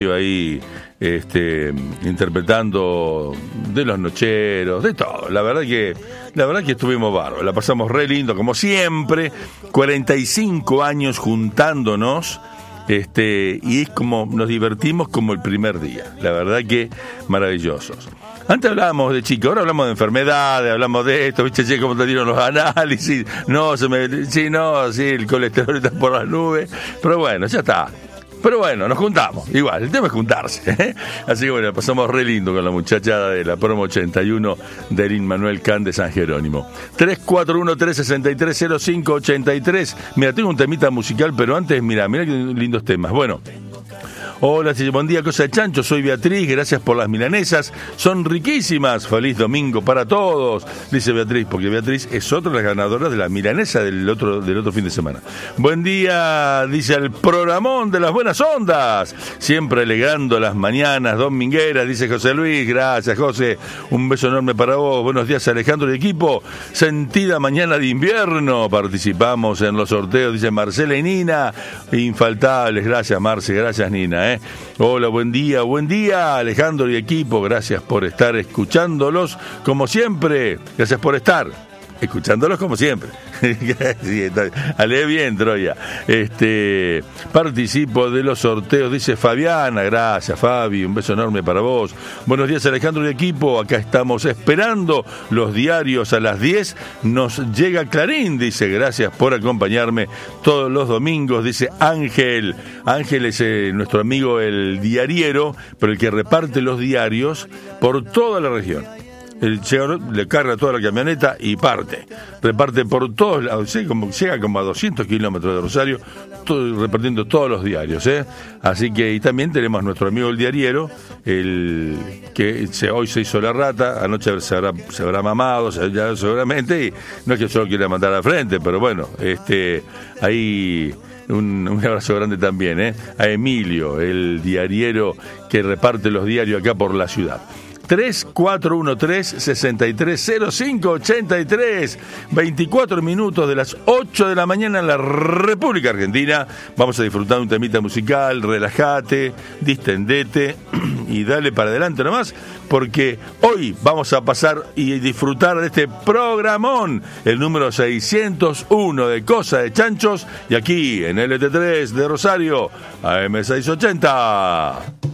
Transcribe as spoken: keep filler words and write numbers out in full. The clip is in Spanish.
ahí este, interpretando de los nocheros, de todo. La verdad que la verdad que estuvimos bárbaros, la pasamos re lindo, como siempre, cuarenta y cinco años juntándonos, este, y es como nos divertimos como el primer día. La verdad que maravillosos. Antes hablábamos de chicos, ahora hablamos de enfermedades, hablamos de esto, viste, che, cómo te dieron los análisis, no, se me, sí, no, sí, el colesterol está por las nubes, pero bueno, ya está. Pero bueno, nos juntamos, igual, el tema es juntarse, ¿eh? Así que bueno, pasamos re lindo con la muchachada de la promo ochenta y uno del Immanuel Kant de San Jerónimo. tres cuatro uno, tres seis tres, cero cinco ocho tres. Mira, tengo un temita musical, pero antes, mira, mira qué lindos temas. Bueno. Hola, buen día, Cosa de Chancho, soy Beatriz, gracias por las milanesas, son riquísimas, feliz domingo para todos, dice Beatriz, porque Beatriz es otra de las ganadoras de la milanesa del otro, del otro fin de semana. Buen día, dice el programón de las buenas ondas, siempre alegrando las mañanas domingueras, dice José Luis, gracias José, un beso enorme para vos, buenos días Alejandro y equipo, sentida mañana de invierno, participamos en los sorteos, dice Marcela y Nina, infaltables, gracias Marce, gracias Nina, ¿eh? Hola, buen día, buen día Alejandro y equipo, gracias por estar escuchándolos como siempre, gracias por estar escuchándolos como siempre. Sí, ale bien, Troya. Este, participo de los sorteos, dice Fabiana, gracias Fabi, un beso enorme para vos. Buenos días Alejandro y equipo, acá estamos esperando los diarios a las diez, nos llega Clarín, dice, gracias por acompañarme todos los domingos, dice Ángel. Ángel es eh, nuestro amigo el diariero, pero el que reparte los diarios por toda la región. El llega, le carga toda la camioneta y parte. Reparte por todos lados, ¿sí? Como, llega como a doscientos kilómetros de Rosario, todo, repartiendo todos los diarios, ¿eh? Así que, y también tenemos a nuestro amigo el diariero, el que se, hoy se hizo la rata, anoche se habrá, se habrá mamado, se, ya, seguramente, y no es que solo quiera mandar al frente, pero bueno, este, ahí... Un, un abrazo grande también, ¿eh? A Emilio, el diariero que reparte los diarios acá por la ciudad. tres cuatro uno tres, seis tres cero cinco ocho tres, veinticuatro minutos de las ocho de la mañana en la República Argentina. Vamos a disfrutar un temita musical, relájate, distendete y dale para adelante nomás, porque hoy vamos a pasar y disfrutar de este programón, el número seiscientos uno de Cosa de Chanchos, y aquí en L T tres de Rosario, A M seiscientos ochenta.